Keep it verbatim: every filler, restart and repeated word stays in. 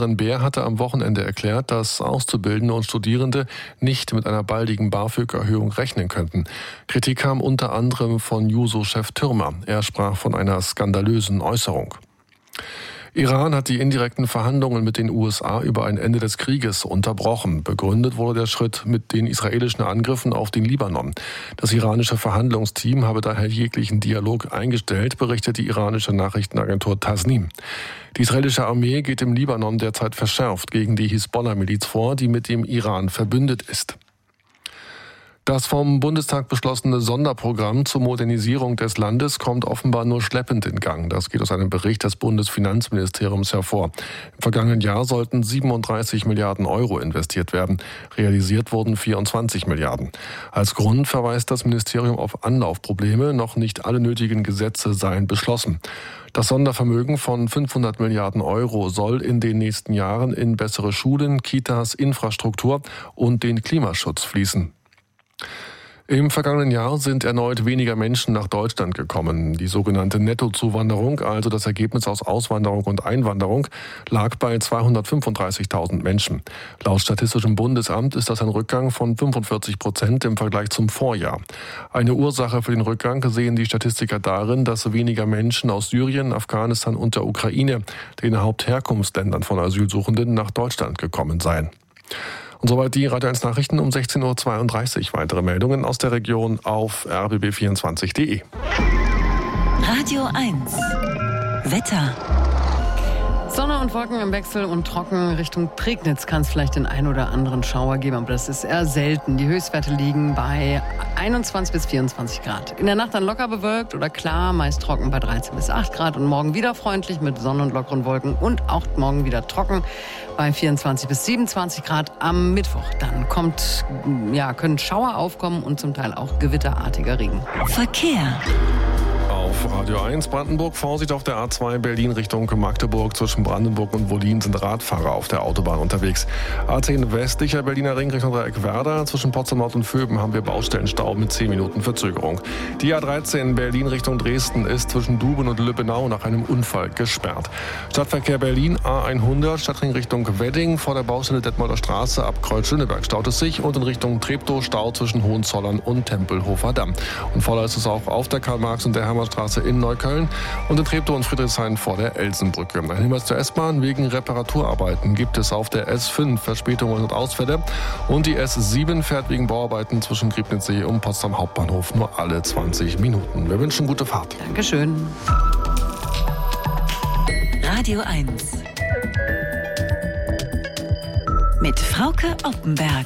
Bundeskanzlerin Baer hatte am Wochenende erklärt, dass Auszubildende und Studierende nicht mit einer baldigen BAföG-Erhöhung rechnen könnten. Kritik kam unter anderem von Juso-Chef Türmer. Er sprach von einer skandalösen Äußerung. Iran hat die indirekten Verhandlungen mit den U S A über ein Ende des Krieges unterbrochen. Begründet wurde der Schritt mit den israelischen Angriffen auf den Libanon. Das iranische Verhandlungsteam habe daher jeglichen Dialog eingestellt, berichtet die iranische Nachrichtenagentur Tasnim. Die israelische Armee geht im Libanon derzeit verschärft gegen die Hisbollah-Miliz vor, die mit dem Iran verbündet ist. Das vom Bundestag beschlossene Sonderprogramm zur Modernisierung des Landes kommt offenbar nur schleppend in Gang. Das geht aus einem Bericht des Bundesfinanzministeriums hervor. Im vergangenen Jahr sollten siebenunddreißig Milliarden Euro investiert werden. Realisiert wurden vierundzwanzig Milliarden. Als Grund verweist das Ministerium auf Anlaufprobleme. Noch nicht alle nötigen Gesetze seien beschlossen. Das Sondervermögen von fünfhundert Milliarden Euro soll in den nächsten Jahren in bessere Schulen, Kitas, Infrastruktur und den Klimaschutz fließen. Im vergangenen Jahr sind erneut weniger Menschen nach Deutschland gekommen. Die sogenannte Nettozuwanderung, also das Ergebnis aus Auswanderung und Einwanderung, lag bei zweihundertfünfunddreißigtausend Menschen. Laut Statistischem Bundesamt ist das ein Rückgang von fünfundvierzig Prozent im Vergleich zum Vorjahr. Eine Ursache für den Rückgang sehen die Statistiker darin, dass weniger Menschen aus Syrien, Afghanistan und der Ukraine, den Hauptherkunftsländern von Asylsuchenden, nach Deutschland gekommen seien. Und soweit die Radio eins Nachrichten um sechzehn Uhr zweiunddreißig. Weitere Meldungen aus der Region auf r b b vierundzwanzig punkt d e. Radio eins Wetter. Sonne und Wolken im Wechsel und trocken. Richtung Prignitz kann es vielleicht den einen oder anderen Schauer geben, aber das ist eher selten. Die Höchstwerte liegen bei einundzwanzig bis vierundzwanzig Grad. In der Nacht dann locker bewölkt oder klar, meist trocken bei dreizehn bis acht Grad. Und morgen wieder freundlich mit Sonne und lockeren Wolken und auch morgen wieder trocken bei vierundzwanzig bis siebenundzwanzig Grad am Mittwoch. Dann kommt, ja, können Schauer aufkommen und zum Teil auch gewitterartiger Regen. Verkehr. Auf Radio eins Brandenburg, Vorsicht auf der A zwei Berlin Richtung Magdeburg. Zwischen Brandenburg und Wollin sind Radfahrer auf der Autobahn unterwegs. A zehn westlicher Berliner Ring Richtung Dreieck-Werder. Zwischen Potsdam Nord und Vöben haben wir Baustellenstau mit zehn Minuten Verzögerung. Die A dreizehn Berlin Richtung Dresden ist zwischen Duben und Lübbenau nach einem Unfall gesperrt. Stadtverkehr Berlin A hundert, Stadtring Richtung Wedding. Vor der Baustelle Detmolder Straße ab Kreuz-Schöneberg staut es sich. Und in Richtung Treptow Stau zwischen Hohenzollern und Tempelhofer Damm. Und voller ist es auch auf der Karl-Marx- und der Hermannstraße in Neukölln und in Treptow und Friedrichshain vor der Elsenbrücke. Ein Hinweis zur S-Bahn: Wegen Reparaturarbeiten gibt es auf der S fünf Verspätungen und Ausfälle und die S sieben fährt wegen Bauarbeiten zwischen Griebnitzsee und Potsdam Hauptbahnhof nur alle zwanzig Minuten. Wir wünschen gute Fahrt. Dankeschön. Radio eins mit Frauke Oppenberg.